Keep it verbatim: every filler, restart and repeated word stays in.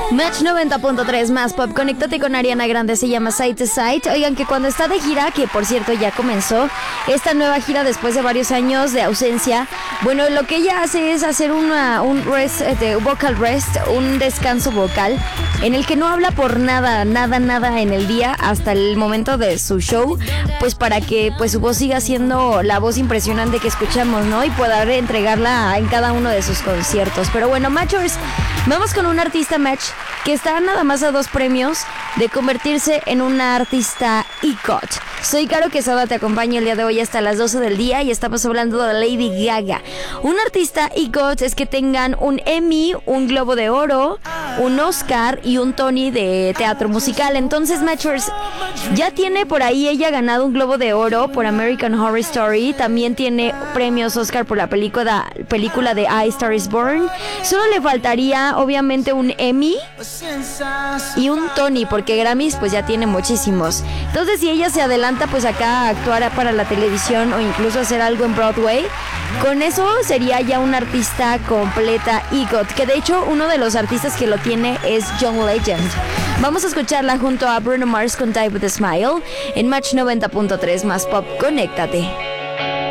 Match noventa punto tres más pop, conéctate con Ariana Grande, se llama Side to Side. Oigan, que cuando está de gira, que por cierto ya comenzó esta nueva gira después de varios años de ausencia, bueno, lo que ella hace es hacer una, un rest, de vocal rest, un descanso vocal, en el que no habla por nada, nada, nada en el día hasta el momento de su show, pues para que pues su voz siga siendo la voz impresionante que escuchamos, ¿no? Y pueda entregarla en cada uno de sus conciertos. Pero bueno, Matchers, vamos con un artista Match que está nada más a dos premios de convertirse en una artista E C O T. Soy Caro Quesada, te acompaño el día de hoy hasta las doce del día y estamos hablando de Lady Gaga. Un artista E C O T es que tengan un Emmy, un Globo de Oro, un Oscar y un Tony de teatro musical. Entonces, Matchers, ya tiene por ahí ella ganado un Globo de Oro por American Horror Story. También tiene premios Oscar por la película, película de I, Star is Born. Solo le faltaría, obviamente, un Emmy y un Tony, porque Grammys pues ya tiene muchísimos. Entonces, si ella se adelanta pues acá a actuar para la televisión o incluso hacer algo en Broadway, con eso sería ya una artista completa E C O T, que de hecho uno de los artistas que lo tiene es John Legend. Vamos a escucharla junto a Bruno Mars con Die With A Smile en Match noventa punto tres más pop, conéctate.